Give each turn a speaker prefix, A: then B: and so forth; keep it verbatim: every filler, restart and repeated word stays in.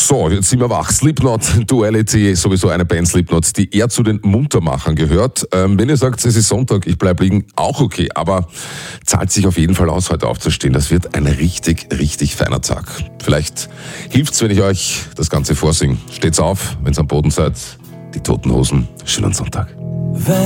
A: So, jetzt sind wir wach. Slipknot, Duality, sowieso eine Band Slipknot, die eher zu den Muntermachern gehört. Ähm, wenn ihr sagt, es ist Sonntag, ich bleib liegen, auch okay. Aber zahlt sich auf jeden Fall aus, heute aufzustehen. Das wird ein richtig, richtig feiner Tag. Vielleicht hilft's, wenn ich euch das Ganze vorsinge. Steht's auf, wenn's am Boden seid. Die Toten Hosen. Schönen Sonntag.